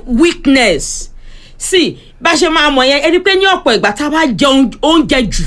weakness. See, bá ṣe máa mọ̀ yẹn ẹni pé ní ọ̀pọ̀ ìgbà tá a bá jẹ oúnjẹ jù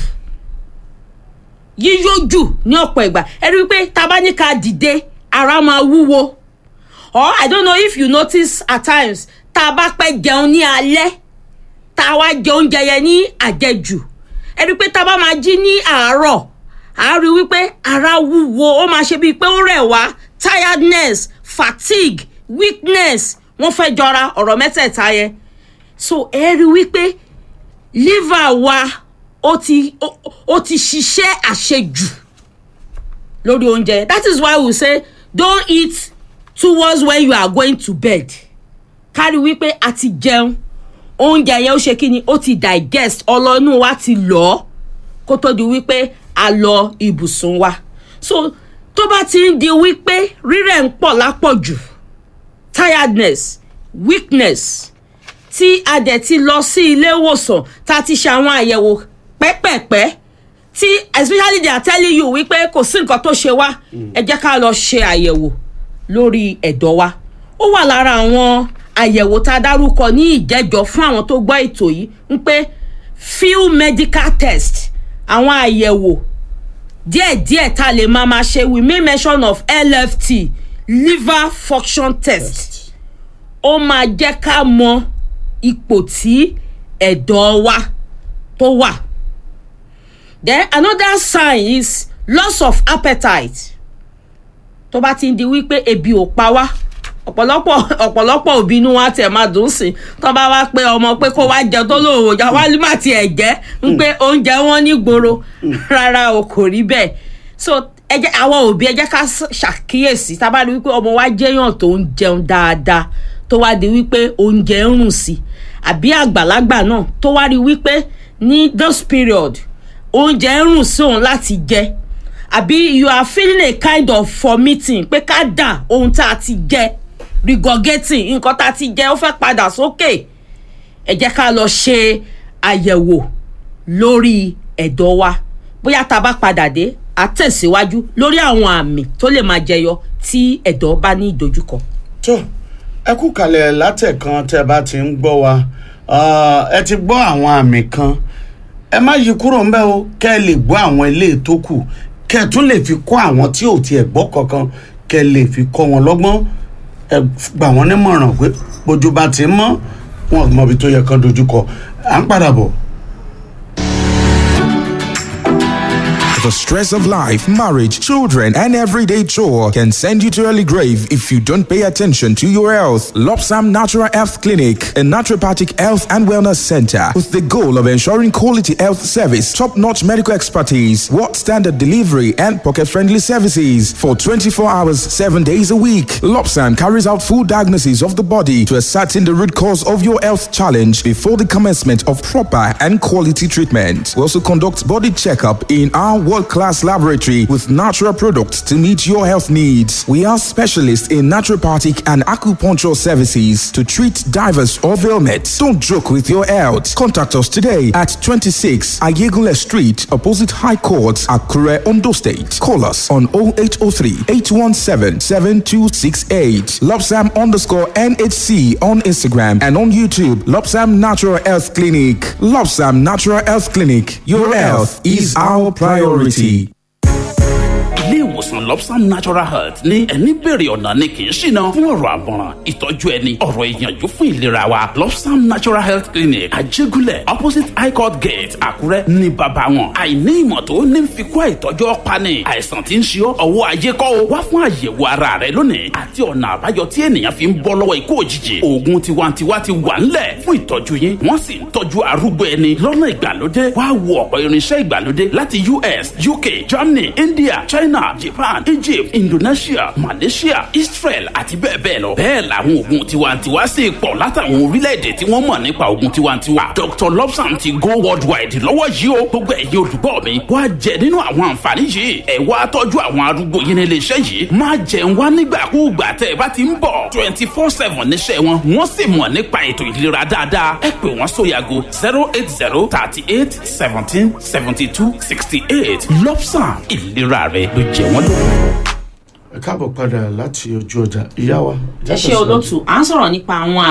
yíyó jù ní ọ̀pọ̀ ìgbà ẹni pé tá a bá ní ká dìde ara máa wúwo. Or I don't know if you notice at times tá a bá pẹ́ jẹun ní alẹ́ tá a wá jẹ oúnjẹ yẹn ní àjẹjù ẹni pé tá a bá máa jí ní àárọ̀ a rí wípé ara wúwo ó máa ṣe bíi pé ó rẹ̀ wá tiredness fatigue weakness wọ́n fẹ́ jọra ọ̀rọ̀ mẹ́tẹ̀ẹ̀ta yẹn. So ẹ rí wípé liver wa ó ti ṣiṣẹ́ àṣejù lórí oúnjẹ. That is why we say don't eat towards when you are going to bed. Kárí wípé a ti jẹun oúnjẹ yẹn ó ṣe kí ni ó ti digest ọlọ́nù wa ti lọ kó tó di wípé a lọ ibùsùn wa. So tó bá ti ń di wípé rírẹ̀ ń pọ̀ lápọ̀jù tiredness weakness tí a dẹ̀ ti lọ sí ilé ìwòsàn tá a ti ṣe àwọn àyẹ̀wò pẹ́pẹ̀pẹ́ tí especially they are telling you wípé kò sí nǹkan tó ṣe wá ẹ jẹ́ ká lọ ṣe àyẹ̀wò lórí ẹ̀dọ̀ wa. Ó wà lára àwọn àyẹ̀wò tá a dárúkọ ní ìjẹ́jọ́ fún àwọn tó gbọ́ ètò yìí ń pé few medical test àwọn àyẹ̀wò díẹ̀díẹ̀ tá a lè máa ṣe we make mention of LFT liver function test. Ó máa jẹ́ ká mọ ipò tí ẹ̀dọ̀ wa tó wà. Then another sign is loss of appetite. Tó bá ti ń di wípé ebi ò pa wá ọ̀pọ̀lọpọ̀ òbí inú wa tẹ̀ máa dùn sí tó bá wá pé ọmọ pé kó wá jẹ tó lóòrò ọjà wá má tiẹ̀ jẹ́ ń pé oúnjẹ wọn ní gbòòrò rárá o kò rí bẹ́ẹ̀. So ẹ jẹ́ àwọn òbí ẹ jẹ́ ká ṣàkíyèsí tá a bá rí wípé ọmọ wa jẹ́yàn tó ń jẹun dáadáa tó wá di wípé oúnjẹ ń rùn sí àbí àgbàlagbà náà tó wá rí wípé ní this period oúnjẹ ń rùn sí òun láti jẹ àbí you are feeling a kind of vomiting pé ká dà ohun tá a ti jẹ regurgitating nǹkan tá a ti jẹ ó fẹ́ padà sókè ẹ jẹ́ ká lọ ṣe àyẹ̀wò lórí ẹ̀dọ̀ wa bóyá tá a bá padà dé a tẹ̀síwájú lórí àwọn àmì tó lè máa jẹyọ tí ẹ̀dọ̀ bá ní ìdojúkọ. tó ẹ kú kalẹ̀ látẹ̀kan tẹ́ bá ti ń gbọ́ wa ẹ ti gbọ́ àwọn àmì kan ẹ má yí kúrò ńbẹ̀ o kẹ́ ẹ lè gbọ́ àwọn ilé tó kù kẹ́ ẹ tún lè fi kọ́ àwọn tí ò tiẹ̀ gbọ́ kankan kẹ́ ẹ lè fi kọ́ wọn lọ́gbọ́n ẹ gbà wọ́n nímọ̀ràn pé bójú bá ti mọ́ wọn mọ̀bi tó yẹ kán dojúkọ à ń padà bọ̀. The stress of life, marriage, children, and everyday chore can send you to early grave if you don't pay attention to your health. Lopsam Natural Health Clinic, a naturopathic health and wellness center with the goal of ensuring quality health service, top-notch medical expertise, world standard delivery, and pocket-friendly services for 24 hours, 7 days a week. Lopsam carries out full diagnosis of the body to ascertain the root cause of your health challenge before the commencement of proper and quality treatment. We also conduct body checkup in our world-class laboratory with natural products to meet your health needs. We are specialists in naturopathic and acupuncture services to treat divers of ailments. Don't joke with your health. Contact us today at 26 Ayegule Street, opposite High Court, Akure, Ondo State. Call us on 0803-817-7268. Lopsam_NHC on Instagram and on YouTube. Lopsam Natural Health Clinic. Lopsam Natural Health Clinic. Your health is our priority. ilé ìwòsàn Lopsam Natural Health ní ẹni bèrè ọ̀nà ni kì í ṣìnà fún ọ̀rọ̀ àmọ̀ràn ìtọ́jú ẹni ọ̀rọ̀ ìyànjú fún ìlera wa. Lopsam Natural Health Clinic Àjẹgúnlẹ̀ opposite High Court Gate Àkúrẹ́ ní bàbá wọn. àìní ìmọ̀ tó ní fi kó àìtọ́jú ọ̀pá ni àìsàn tí ń ṣe ọ́ ọwọ́ ayé kọ́ o. wá fún àyẹ̀wò ara rẹ lónìí àti ọ̀nà àbáyọ tí ènìyàn fi ń bọ́ lọ́wọ́ ikú òjijì. oògùn tiwantiwa ti wà ńlẹ̀ fún ìtọ́jú yín wọ́n sì ń tọ́jú arúgbó ẹni lọ́nà ìgbàlódé. wá wo ọ̀pọ̀ irinṣẹ́ ìgbàlódé láti US, UK, Germany, India, China, Japan, Egypt, Indonesia, Malaysia, Israel àti bẹ́ẹ̀ bẹ́ẹ̀ lọ. bẹ́ẹ̀ làwọn oògùn tiwantiwa sì pọ̀ látàwọn orílẹ̀-èdè tí wọ́n mọ̀ nípa oògùn tiwantiwa. Dr. Lopsam ti go worldwide lọ́wọ́ yìí o. gbogbo ẹ̀yin olùgbọ́ mi wá jẹ nínú àwọn àǹfààní yìí. ẹ wá tọ́jú àwọn arúgbó yín ní iléeṣẹ́ yìí. má jẹun wá nígbàkúùgbà tẹ́ ẹ bá ti ń bọ̀. 24/7 níṣẹ́ wọn. wọ́n sì mọ̀ nípa ètò ìlera dáadáa. ẹ pè wọ́n sóyàgò 08038177268. Lopsam ìlera rẹ ló jẹ wọ́n lógún. ẹ káàbọ̀ padà láti ojú ọjà ìyá wa. ẹ ṣe olótù à ń sọ̀rọ̀ nípa àwọn